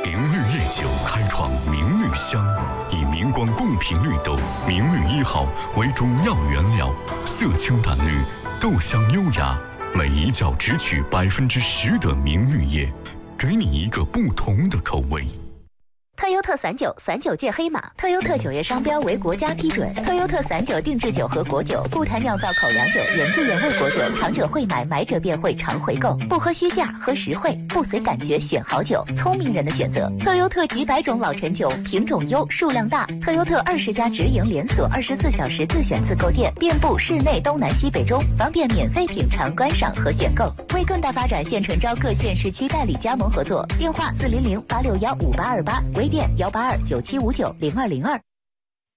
明绿夜酒开创明绿香，以明光贡品绿豆明绿1号为主要原料，色清淡绿，豆香优雅，每一窖只取10%的明绿叶，给你一个不同的口味。 特优特散酒，散酒界黑马。特优特酒业商标为国家批准。特优特散酒定制酒和果酒，不谈酿造口粮酒，原汁原味果酒，尝者会买，买者便会常回购。不喝虚价，喝实惠，不随感觉选好酒，聪明人的选择。特优特几百种老陈酒，品种优，数量大。特优特20家直营连锁，24小时自选自购店，遍布市内东南西北中，方便免费品尝、观赏和选购。为更大发展，现诚招各县市区代理加盟合作，电话400-861-5828，微店182-9759-0202。